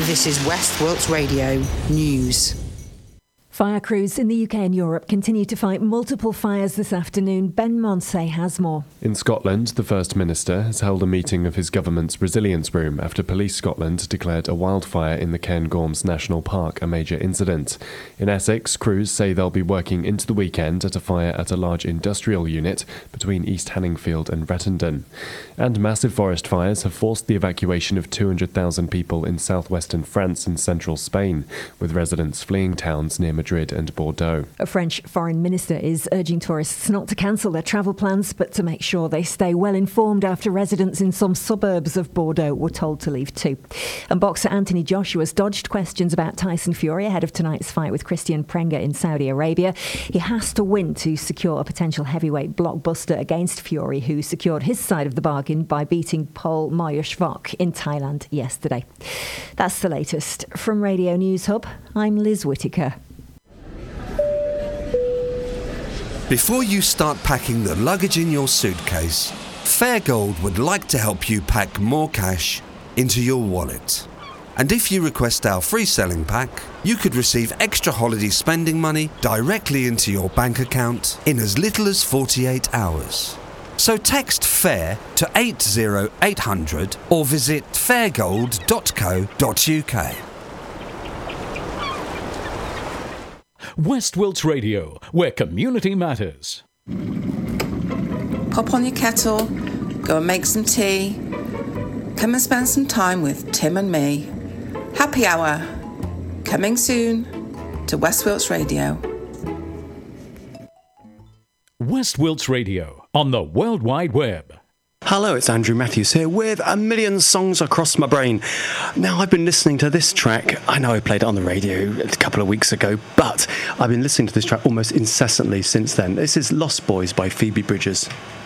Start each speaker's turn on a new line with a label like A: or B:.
A: This is West Wilts Radio News.
B: Fire crews in the UK and Europe continue to fight multiple fires this afternoon. Ben Monsey has more.
C: In Scotland, the First Minister has held a meeting of his government's resilience room after Police Scotland declared a wildfire in the Cairngorms National Park a major incident. In Essex, crews say they'll be working into the weekend at a fire at a large industrial unit between East Hanningfield and Rettendon. And massive forest fires have forced the evacuation of 200,000 people in southwestern France and central Spain, with residents fleeing towns near Madrid and Bordeaux.
B: A French foreign minister is urging tourists not to cancel their travel plans, but to make sure they stay well informed after residents in some suburbs of Bordeaux were told to leave too. And boxer Anthony Joshua's dodged questions about Tyson Fury ahead of tonight's fight with Christian Prenga in Saudi Arabia. He has to win to secure a potential heavyweight blockbuster against Fury, who secured his side of the bargain by beating Paul Moyashvok in Thailand yesterday. That's the latest. From Radio News Hub, I'm Liz Whittaker.
D: Before you start packing the luggage in your suitcase, Fairgold would like to help you pack more cash into your wallet. And if you request our free selling pack, you could receive extra holiday spending money directly into your bank account in as little as 48 hours. So text FAIR to 80800 or visit fairgold.co.uk.
E: West Wilts Radio, where community matters.
F: Pop on your kettle, go and make some tea. Come and spend some time with Tim and me. Happy Hour, coming soon to West Wilts Radio.
E: West Wilts Radio, on the World Wide Web.
G: Hello, it's Andrew Matthews here with a million songs across my brain. Now, I've been listening to this track. I know I played it on the radio a couple of weeks ago, but I've been listening to this track almost incessantly since then. This is Lost Boys by Phoebe Bridgers.